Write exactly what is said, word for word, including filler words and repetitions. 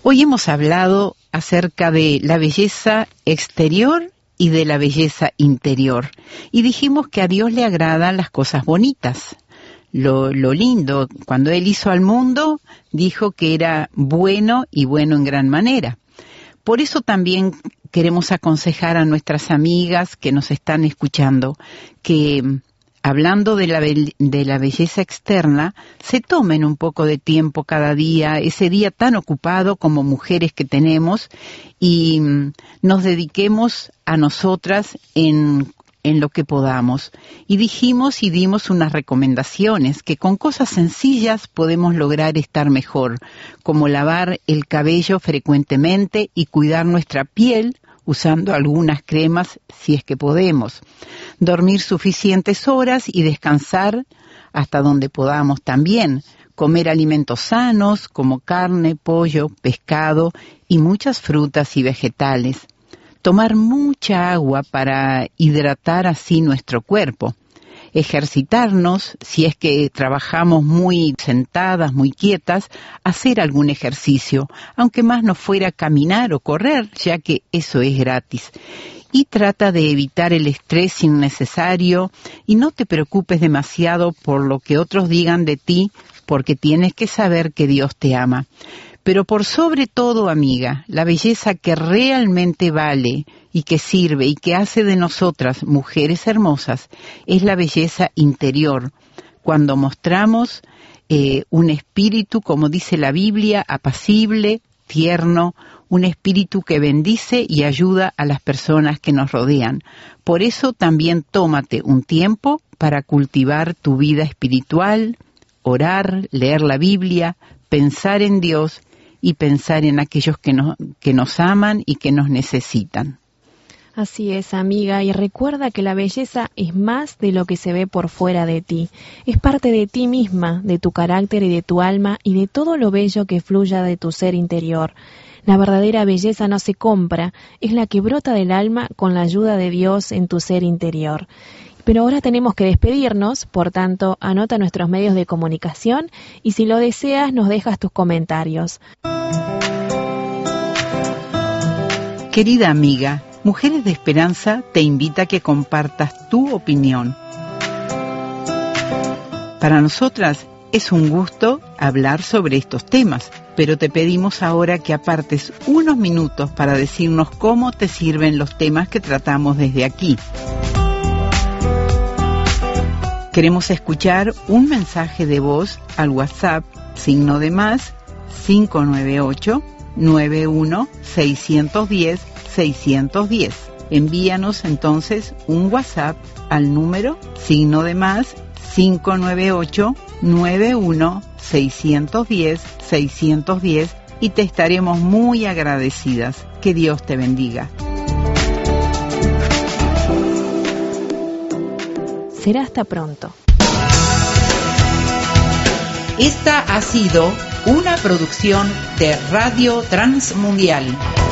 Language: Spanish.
Hoy hemos hablado acerca de la belleza exterior y de la belleza interior. Y dijimos que a Dios le agradan las cosas bonitas. Lo, lo lindo, cuando Él hizo al mundo, dijo que era bueno y bueno en gran manera. Por eso también queremos aconsejar a nuestras amigas que nos están escuchando que, hablando de la, be- de la belleza externa, se tomen un poco de tiempo cada día, ese día tan ocupado como mujeres que tenemos, y mm, nos dediquemos a nosotras en en lo que podamos. Y dijimos y dimos unas recomendaciones que con cosas sencillas podemos lograr estar mejor, como lavar el cabello frecuentemente y cuidar nuestra piel usando algunas cremas si es que podemos. Dormir suficientes horas y descansar hasta donde podamos también. Comer alimentos sanos como carne, pollo, pescado y muchas frutas y vegetales. Tomar mucha agua para hidratar así nuestro cuerpo. Ejercitarnos, si es que trabajamos muy sentadas, muy quietas, hacer algún ejercicio, aunque más no fuera caminar o correr, ya que eso es gratis. Y trata de evitar el estrés innecesario y no te preocupes demasiado por lo que otros digan de ti, porque tienes que saber que Dios te ama. Pero por sobre todo, amiga, la belleza que realmente vale y que sirve y que hace de nosotras mujeres hermosas es la belleza interior, cuando mostramos eh, un espíritu, como dice la Biblia, apacible, tierno, un espíritu que bendice y ayuda a las personas que nos rodean. Por eso también tómate un tiempo para cultivar tu vida espiritual, orar, leer la Biblia, pensar en Dios y pensar en aquellos que nos, que nos aman y que nos necesitan. Así es, amiga, y recuerda que la belleza es más de lo que se ve por fuera de ti. Es parte de ti misma, de tu carácter y de tu alma y de todo lo bello que fluya de tu ser interior. La verdadera belleza no se compra, es la que brota del alma con la ayuda de Dios en tu ser interior. Pero ahora tenemos que despedirnos, por tanto, anota nuestros medios de comunicación y si lo deseas nos dejas tus comentarios. Querida amiga, Mujeres de Esperanza te invita a que compartas tu opinión. Para nosotras es un gusto hablar sobre estos temas, pero te pedimos ahora que apartes unos minutos para decirnos cómo te sirven los temas que tratamos desde aquí. Queremos escuchar un mensaje de voz al WhatsApp, signo de más, cinco nueve ocho, nueve uno, seis uno cero, seis uno cero. Envíanos entonces un WhatsApp al número signo de más, cinco nueve ocho, nueve uno, seis uno cero, seis uno cero y te estaremos muy agradecidas. Que Dios te bendiga. Será hasta pronto. Esta ha sido una producción de Radio Transmundial.